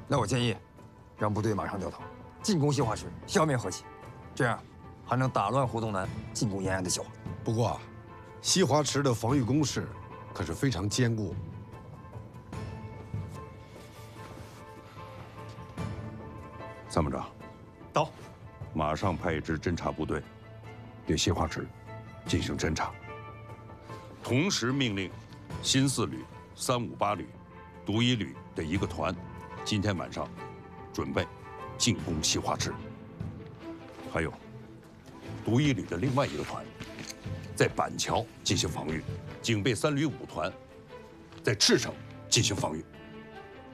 那我建议，让部队马上掉头，进攻西华池，消灭何喜，这样还能打乱胡宗南进攻延安的计划。 不过，西华池的防御工事可是非常坚固。 参谋长， 到， 马上派一支侦察部队对西华池进行侦察，同时命令新4旅、358旅、独1旅的一个团，今天晚上准备进攻西华池。还有独1旅的另外一个团，在板桥进行防御，警备3旅5团在赤城进行防御。